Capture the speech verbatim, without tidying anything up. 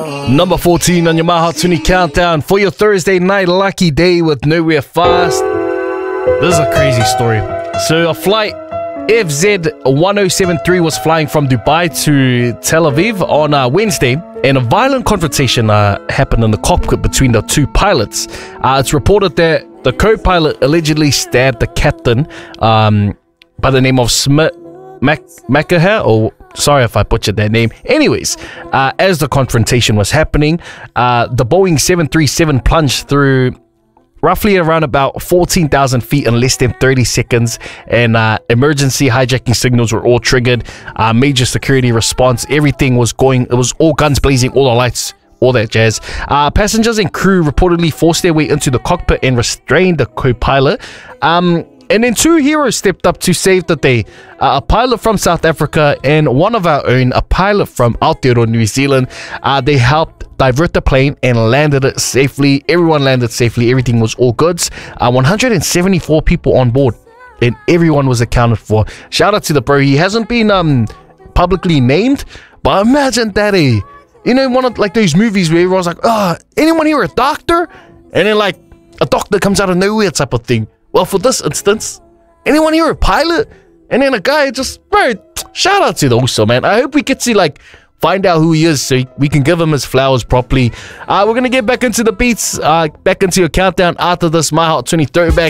Number fourteen on your My Hot twenty countdown for your Thursday night lucky day with Nowhere Fast. This is a crazy story. So a flight F Z one oh seven three was flying from Dubai to Tel Aviv on uh, Wednesday, and a violent confrontation uh, happened in the cockpit between the two pilots. Uh, it's reported that the co-pilot allegedly stabbed the captain um, by the name of Smith Mac Macaher, or sorry if I butchered that name. Anyways, uh, as the confrontation was happening, uh, the Boeing seven thirty-seven plunged through roughly around about fourteen thousand feet in less than thirty seconds, and uh, emergency hijacking signals were all triggered. Uh, major security response, everything was going, it was all guns blazing, all the lights, all that jazz. Uh, passengers and crew reportedly forced their way into the cockpit and restrained the co-pilot. Um, and then two heroes stepped up to save the day. Uh, a pilot from South Africa and one of our own, a pilot from Aotearoa, New Zealand. Uh, they helped divert the plane and landed it safely. Everyone landed safely. Everything was all goods. Uh, one hundred seventy-four people on board, and everyone was accounted for. Shout out to the bro. He hasn't been um publicly named, but imagine that, eh? You know, one of like those movies where everyone's like, oh, anyone here a doctor? And then like a doctor comes out of nowhere type of thing. Well, for this instance, anyone here a pilot? And then a guy just, bro, shout out to the Uso, man. I hope we get to like find out who he is so we can give him his flowers properly. Uh, we're going to get back into the beats, uh, back into your countdown after this My Hot twenty throwback.